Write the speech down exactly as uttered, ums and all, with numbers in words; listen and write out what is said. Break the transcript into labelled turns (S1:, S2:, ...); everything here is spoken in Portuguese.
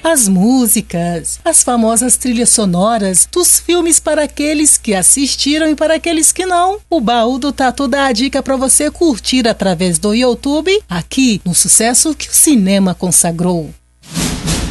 S1: as músicas, as famosas trilhas sonoras dos filmes para aqueles que assistiram e para aqueles que não. O Baú do Tatu dá a dica para você curtir através do YouTube, aqui no sucesso que o cinema consagrou.